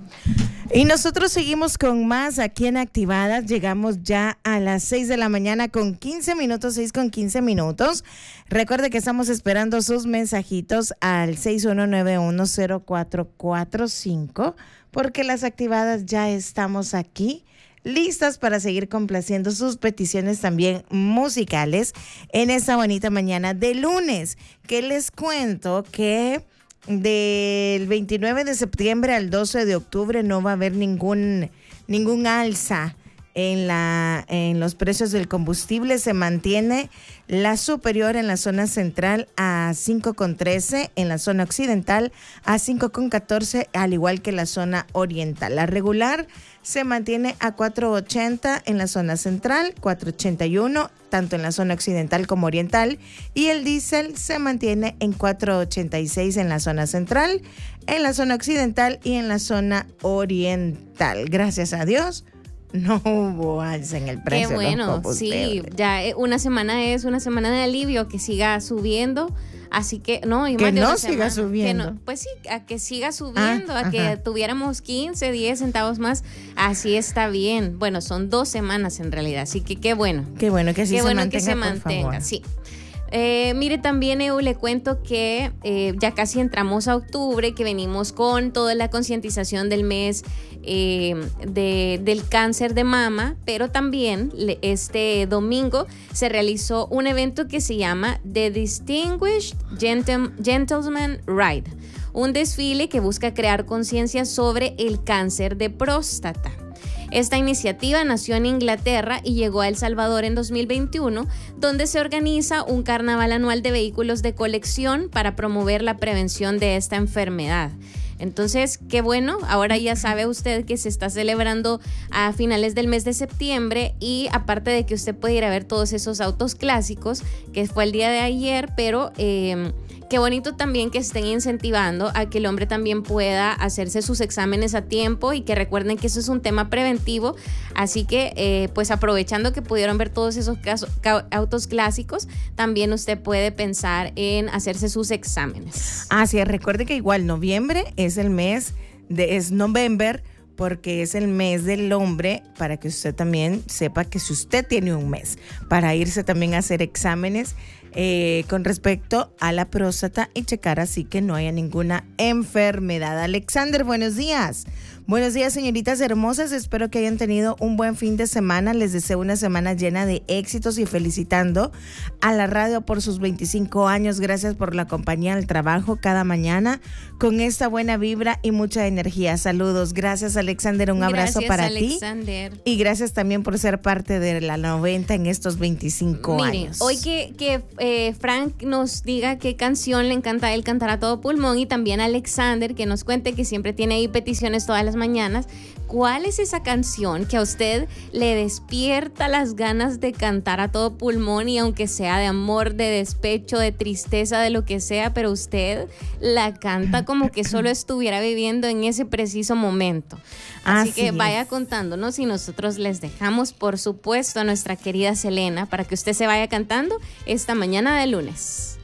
Y nosotros seguimos con más aquí en Activadas. Llegamos ya a las 6 de la mañana con 15 minutos, 6 con 15 minutos. Recuerde que estamos esperando sus mensajitos al 61910445 porque las Activadas ya estamos aquí listas para seguir complaciendo sus peticiones también musicales en esta bonita mañana de lunes. Que les cuento que del 29 de septiembre al 12 de octubre no va a haber ningún alza en los precios del combustible. Se mantiene la superior en la zona central a 5,13, en la zona occidental a 5,14, al igual que la zona oriental. La regular se mantiene a 4,80 en la zona central, 4,81 tanto en la zona occidental como oriental, y el diésel se mantiene en 4,86 en la zona central, en la zona occidental y en la zona oriental. Gracias a Dios no hubo alza en el precio. Qué bueno, sí, ya una semana es una semana de alivio, que siga subiendo. Así que no, y que más de no siga subiendo. Que no, pues sí, a que siga subiendo, a que tuviéramos 15, 10 centavos más, así está bien. Bueno, son 2 semanas en realidad, así que qué bueno. Qué bueno que así qué se bueno mantenga, que se mantenga, favor. sí. Mire, también le cuento que ya casi entramos a octubre, que venimos con toda la concientización del mes del cáncer de mama, pero también este domingo se realizó un evento que se llama The Distinguished Gentleman Ride, un desfile que busca crear conciencia sobre el cáncer de próstata. Esta iniciativa nació en Inglaterra y llegó a El Salvador en 2021, donde se organiza un carnaval anual de vehículos de colección para promover la prevención de esta enfermedad. Entonces, qué bueno, ahora ya sabe usted que se está celebrando a finales del mes de septiembre, y aparte de que usted puede ir a ver todos esos autos clásicos, que fue el día de ayer, pero qué bonito también que estén incentivando a que el hombre también pueda hacerse sus exámenes a tiempo, y que recuerden que eso es un tema preventivo. Así que pues aprovechando que pudieron ver todos esos autos clásicos, también usted puede pensar en hacerse sus exámenes. Así es, recuerde que igual noviembre es el mes es November, porque es el mes del hombre, para que usted también sepa que si usted tiene un mes para irse también a hacer exámenes con respecto a la próstata y checar así que no haya ninguna enfermedad. Alexander, buenos días. Buenos días, señoritas hermosas. Espero que hayan tenido un buen fin de semana. Les deseo una semana llena de éxitos y felicitando a la radio por sus 25 años. Gracias por la compañía al trabajo cada mañana con esta buena vibra y mucha energía. Saludos. Gracias, Alexander. Un abrazo para Alexander. Ti. Y gracias también por ser parte de la 90 en estos 25 años. Hoy que Frank nos diga qué canción le encanta a él cantar a todo pulmón, y también Alexander que nos cuente, que siempre tiene ahí peticiones todas las mañanas, ¿cuál es esa canción que a usted le despierta las ganas de cantar a todo pulmón, y aunque sea de amor, de despecho, de tristeza, de lo que sea, pero usted la canta como que solo estuviera viviendo en ese preciso momento? Así que vaya contándonos, y nosotros les dejamos, por supuesto, a nuestra querida Selena para que usted se vaya cantando esta mañana de lunes.